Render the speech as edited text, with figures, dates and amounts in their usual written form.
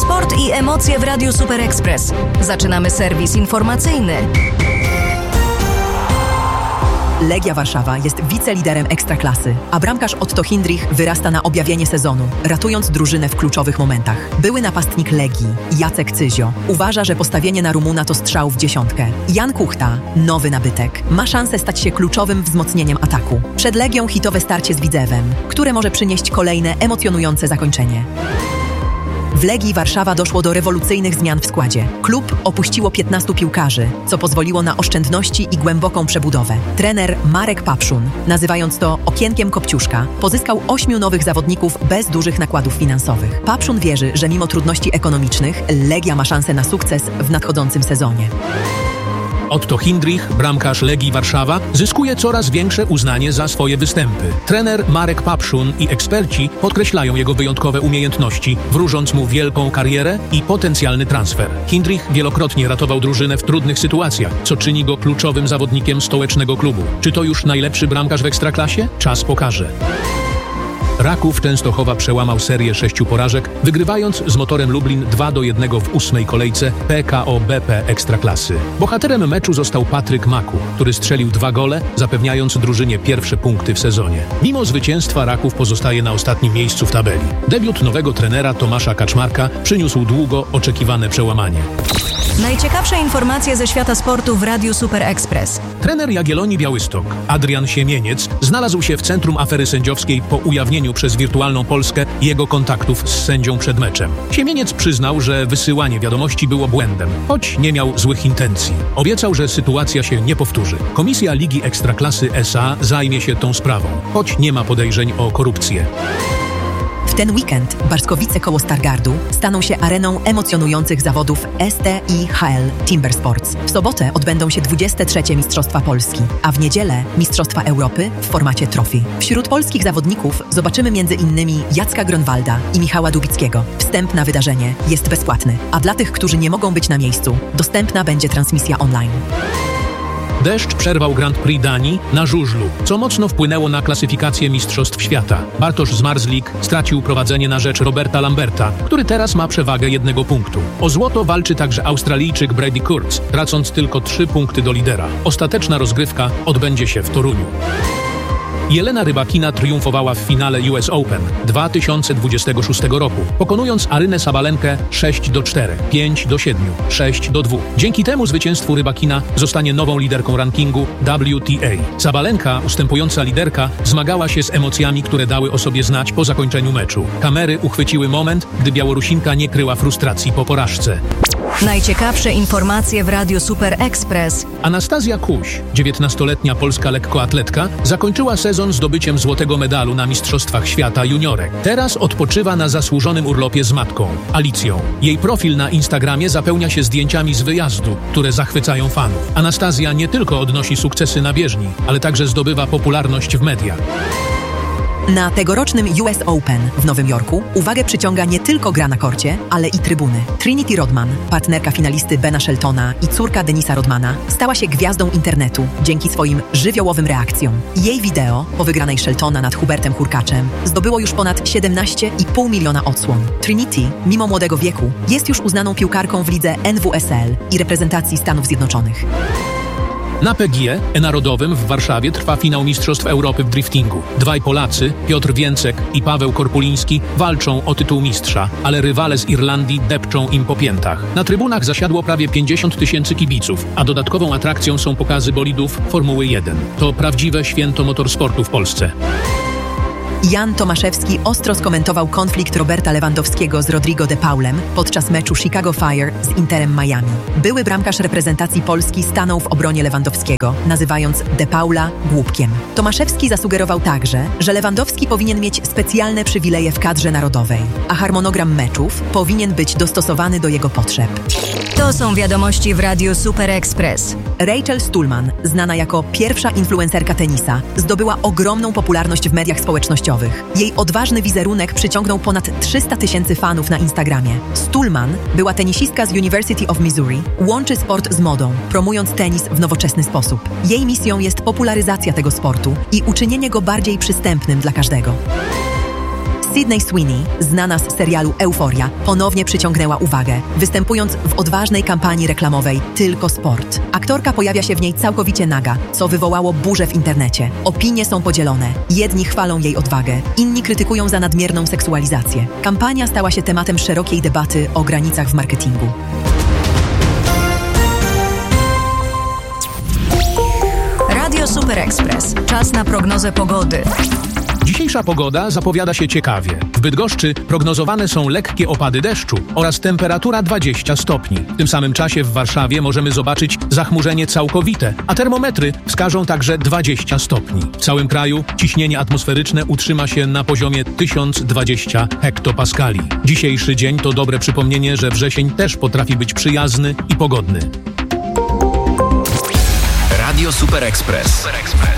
Sport i emocje w Radiu Super Express. Zaczynamy serwis informacyjny. Legia Warszawa jest wiceliderem Ekstraklasy, a bramkarz Otto Hindrich wyrasta na objawienie sezonu, ratując drużynę w kluczowych momentach. Były napastnik Legii, Jacek Cyzio, uważa, że postawienie na Rumuna to strzał w dziesiątkę. Jan Kuchta, nowy nabytek, ma szansę stać się kluczowym wzmocnieniem ataku. Przed Legią hitowe starcie z Widzewem, które może przynieść kolejne emocjonujące zakończenie. W Legii Warszawa doszło do rewolucyjnych zmian w składzie. Klub opuściło 15 piłkarzy, co pozwoliło na oszczędności i głęboką przebudowę. Trener Marek Papszun, nazywając to okienkiem Kopciuszka, pozyskał 8 nowych zawodników bez dużych nakładów finansowych. Papszun wierzy, że mimo trudności ekonomicznych Legia ma szansę na sukces w nadchodzącym sezonie. Otto Hindrich, bramkarz Legii Warszawa, zyskuje coraz większe uznanie za swoje występy. Trener Marek Papszun i eksperci podkreślają jego wyjątkowe umiejętności, wróżąc mu wielką karierę i potencjalny transfer. Hindrich wielokrotnie ratował drużynę w trudnych sytuacjach, co czyni go kluczowym zawodnikiem stołecznego klubu. Czy to już najlepszy bramkarz w Ekstraklasie? Czas pokaże. Raków Częstochowa przełamał serię 6 porażek, wygrywając z Motorem Lublin 2-1 w 8. kolejce PKO BP Ekstraklasy. Bohaterem meczu został Patryk Maku, który strzelił 2 gole, zapewniając drużynie pierwsze punkty w sezonie. Mimo zwycięstwa Raków pozostaje na ostatnim miejscu w tabeli. Debiut nowego trenera Tomasza Kaczmarka przyniósł długo oczekiwane przełamanie. Najciekawsze informacje ze świata sportu w Radiu Super Express. Trener Jagiellonii Białystok, Adrian Siemieniec, znalazł się w centrum afery sędziowskiej po ujawnieniu przez Wirtualną Polskę jego kontaktów z sędzią przed meczem. Siemieniec przyznał, że wysyłanie wiadomości było błędem, choć nie miał złych intencji. Obiecał, że sytuacja się nie powtórzy. Komisja Ligi Ekstraklasy SA zajmie się tą sprawą, choć nie ma podejrzeń o korupcję. W ten weekend Barskowice koło Stargardu staną się areną emocjonujących zawodów STIHL Timber Sports. W sobotę odbędą się 23. Mistrzostwa Polski, a w niedzielę Mistrzostwa Europy w formacie trophy. Wśród polskich zawodników zobaczymy m.in. Jacka Grönwalda i Michała Dubickiego. Wstęp na wydarzenie jest bezpłatny, a dla tych, którzy nie mogą być na miejscu, dostępna będzie transmisja online. Deszcz przerwał Grand Prix Danii na żużlu, co mocno wpłynęło na klasyfikację Mistrzostw Świata. Bartosz Zmarzlik stracił prowadzenie na rzecz Roberta Lamberta, który teraz ma przewagę 1 punktu. O złoto walczy także Australijczyk Brady Kurtz, tracąc tylko 3 punkty do lidera. Ostateczna rozgrywka odbędzie się w Toruniu. Jelena Rybakina triumfowała w finale US Open 2026 roku, pokonując Arynę Sabalenkę 6-4, 5-7, 6-2. Dzięki temu zwycięstwu Rybakina zostanie nową liderką rankingu WTA. Sabalenka, ustępująca liderka, zmagała się z emocjami, które dały o sobie znać po zakończeniu meczu. Kamery uchwyciły moment, gdy Białorusinka nie kryła frustracji po porażce. Najciekawsze informacje w Radiu Super Express. Anastazja Kuś, 19-letnia polska lekkoatletka, zakończyła sezon zdobyciem złotego medalu na Mistrzostwach Świata juniorek. Teraz odpoczywa na zasłużonym urlopie z matką, Alicją. Jej profil na Instagramie zapełnia się zdjęciami z wyjazdu, które zachwycają fanów. Anastazja nie tylko odnosi sukcesy na bieżni, ale także zdobywa popularność w mediach. Na tegorocznym US Open w Nowym Jorku uwagę przyciąga nie tylko gra na korcie, ale i trybuny. Trinity Rodman, partnerka finalisty Bena Sheltona i córka Denisa Rodmana, stała się gwiazdą internetu dzięki swoim żywiołowym reakcjom. Jej wideo po wygranej Sheltona nad Hubertem Hurkaczem zdobyło już ponad 17,5 miliona odsłon. Trinity, mimo młodego wieku, jest już uznaną piłkarką w lidze NWSL i reprezentacji Stanów Zjednoczonych. Na PGE Narodowym w Warszawie trwa finał Mistrzostw Europy w driftingu. Dwaj Polacy, Piotr Więcek i Paweł Korpuliński, walczą o tytuł mistrza, ale rywale z Irlandii depczą im po piętach. Na trybunach zasiadło prawie 50 000 kibiców, a dodatkową atrakcją są pokazy bolidów Formuły 1. To prawdziwe święto motorsportu w Polsce. Jan Tomaszewski ostro skomentował konflikt Roberta Lewandowskiego z Rodrigo de Paulem podczas meczu Chicago Fire z Interem Miami. Były bramkarz reprezentacji Polski stanął w obronie Lewandowskiego, nazywając de Paula głupkiem. Tomaszewski zasugerował także, że Lewandowski powinien mieć specjalne przywileje w kadrze narodowej, a harmonogram meczów powinien być dostosowany do jego potrzeb. To są wiadomości w Radiu Super Express. Rachel Stulman, znana jako pierwsza influencerka tenisa, zdobyła ogromną popularność w mediach społecznościowych. Jej odważny wizerunek przyciągnął ponad 300 000 fanów na Instagramie. Stulman była tenisistka z University of Missouri, łączy sport z modą, promując tenis w nowoczesny sposób. Jej misją jest popularyzacja tego sportu i uczynienie go bardziej przystępnym dla każdego. Sydney Sweeney, znana z serialu Euforia, ponownie przyciągnęła uwagę, występując w odważnej kampanii reklamowej Tylko Sport. Aktorka pojawia się w niej całkowicie naga, co wywołało burzę w internecie. Opinie są podzielone. Jedni chwalą jej odwagę, inni krytykują za nadmierną seksualizację. Kampania stała się tematem szerokiej debaty o granicach w marketingu. Radio Super Express. Czas na prognozę pogody. Dzisiejsza pogoda zapowiada się ciekawie. W Bydgoszczy prognozowane są lekkie opady deszczu oraz temperatura 20 stopni. W tym samym czasie w Warszawie możemy zobaczyć zachmurzenie całkowite, a termometry wskażą także 20 stopni. W całym kraju ciśnienie atmosferyczne utrzyma się na poziomie 1020 hektopaskali. Dzisiejszy dzień to dobre przypomnienie, że wrzesień też potrafi być przyjazny i pogodny. Radio Super Express.